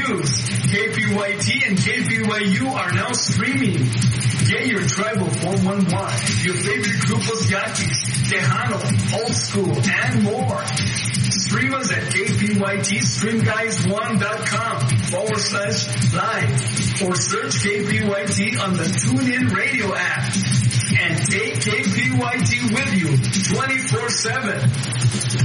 news. KPYT and KPYU are now streaming. Get your Tribal 411, your favorite grupos yaquis, Tejano, Old School, and more. Stream us at KPYTStreamguys1.com/live or search KPYT on the TuneIn Radio app. And take KPYT with you 24/7.